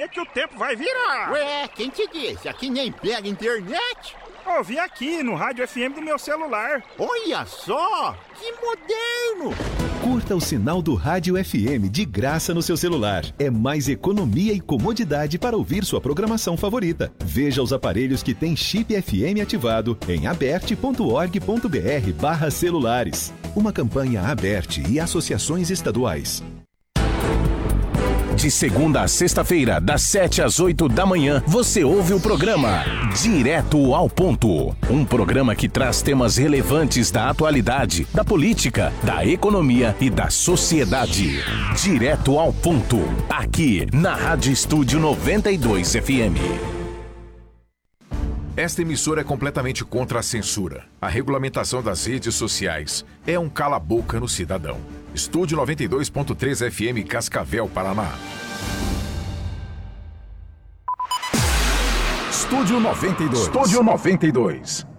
dia que o tempo vai virar. Ué, quem te disse? Aqui nem pega internet? Ouvi aqui no rádio FM do meu celular. Olha só, que moderno! Curta o sinal do Rádio FM de graça no seu celular. É mais economia e comodidade para ouvir sua programação favorita. Veja os aparelhos que têm chip FM ativado em aberte.org.br/celulares. Uma campanha Aberte e associações estaduais. De segunda a sexta-feira, das 7 às 8 da manhã, você ouve o programa Direto ao Ponto. Um programa que traz temas relevantes da atualidade, da política, da economia e da sociedade. Direto ao Ponto, aqui na Rádio Estúdio 92 FM. Esta emissora é completamente contra a censura. A regulamentação das redes sociais é um cala-boca no cidadão. Estúdio 92.3 FM, Cascavel, Paraná. Estúdio 92. Estúdio 92.